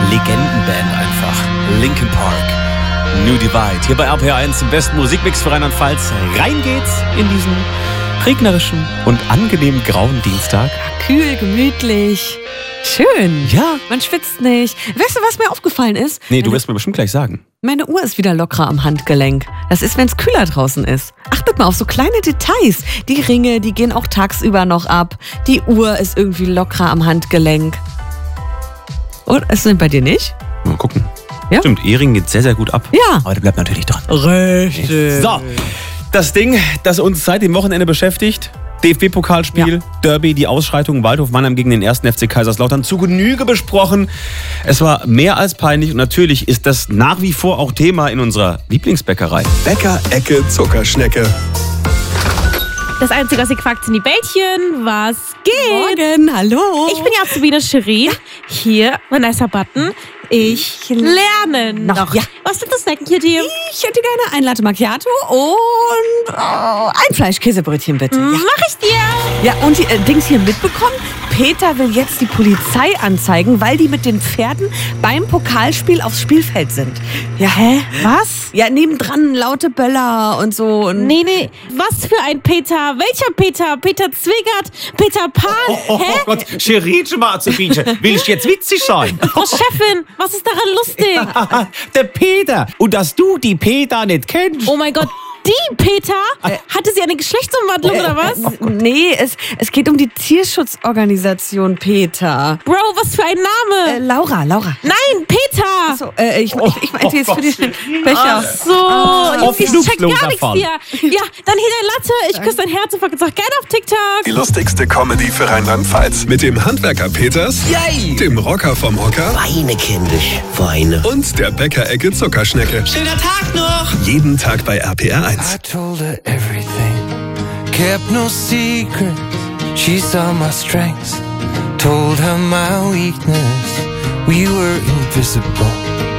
Legendenband einfach. Linkin Park. New Divide. Hier bei RPR1 im besten Musikmix für Rheinland-Pfalz. Rein geht's in diesen regnerischen und angenehm grauen Dienstag. Kühl, gemütlich. Schön. Ja. Man schwitzt nicht. Weißt du, was mir aufgefallen ist? Nee, du wirst mir bestimmt gleich sagen. Meine Uhr ist wieder lockerer am Handgelenk. Das ist, wenn es kühler draußen ist. Achtet mal auf so kleine Details. Die Ringe, die gehen auch tagsüber noch ab. Die Uhr ist irgendwie lockerer am Handgelenk. Und ist denn bei dir nicht? Mal gucken. Ja? Stimmt, Ehring geht sehr, sehr gut ab. Ja. Aber der bleibt natürlich dran. Richtig. So, das Ding, das uns seit dem Wochenende beschäftigt. DFB-Pokalspiel, Derby, die Ausschreitung Waldhof Mannheim gegen den 1. FC Kaiserslautern zu Genüge besprochen. Es war mehr als peinlich und natürlich ist das nach wie vor auch Thema in unserer Lieblingsbäckerei. Bäcker-Ecke Zuckerschnecke. Das Einzige, was ihr quackt, sind die Bällchen. Was geht? Morgen, hallo. Ich bin die Azubine Shirin. Hier, mein nicer Button. Ich lerne noch. Ja. Was sind das snacken hier, dir? Ich hätte gerne ein Latte Macchiato und ein Fleischkäsebrötchen, bitte. Ja. Mach ich dir. Ja, und die Dings hier mitbekommen? Peter will jetzt die Polizei anzeigen, weil die mit den Pferden beim Pokalspiel aufs Spielfeld sind. Ja, hä? Was? Ja, nebendran laute Böller und so. Und Nee. Was für ein Peter? Welcher Peter? Peter Zwingert? Peter Pan? Hä? Gott, Scheritsche mal zu bieten. Will ich jetzt witzig sein? Frau Chefin, was ist daran lustig? Der Peter. Und dass du die Peter nicht kennst. Oh mein Gott, die Peter? Hatte sie eine Geschlechtsumwandlung oder was? Nee, es geht um die Tierschutzorganisation Peter. Bro, was für ein Name? Laura. Nein, Peter! So, ich meinte jetzt für den Becher. So, auf ich check Flugloser gar nichts fahren. hier. Ja, dann hier dein Latte. Ich küsse dein Herz und sag gerne auf TikTok. Die lustigste Comedy für Rheinland-Pfalz. Mit dem Handwerker Peters, Yay! dem Rocker vom Hocker Weine, kindisch, Weine. und der Bäcker-Ecke Zuckerschnecke. Schöner Tag noch! Jeden Tag bei RPR1. I told her everything, kept no secret. She saw my strengths, told her my weakness. We were invisible,